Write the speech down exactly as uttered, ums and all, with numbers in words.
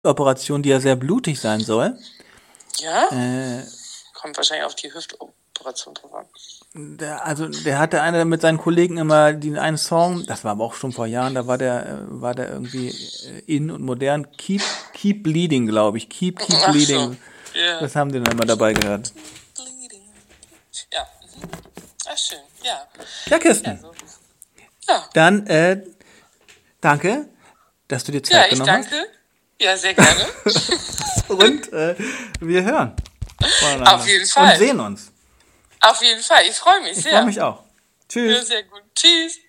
Operation, die ja sehr blutig sein soll. Ja? Äh, Kommt wahrscheinlich auf die Hüftoperation drauf an. Der, also der hatte eine mit seinen Kollegen immer den einen Song, das war aber auch schon vor Jahren, da war der äh, war der irgendwie äh, in und modern, Keep Keep Bleeding, glaube ich, Keep Keep Ach Bleeding. so. Ja. Das haben die dann immer dabei gehört. Bleeding. Ja. Mhm. Ach, schön. Ja. Ja, Kirsten. Ja, so. Ja. Dann äh, danke, dass du dir Zeit Ja, ich genommen danke. Ja, sehr gerne. hast. Und äh, wir hören voneinander. Auf jeden Fall. Und sehen uns. Auf jeden Fall. Ich freue mich Ich sehr. freue mich auch. Ja, Tschüss. sehr gut. Tschüss.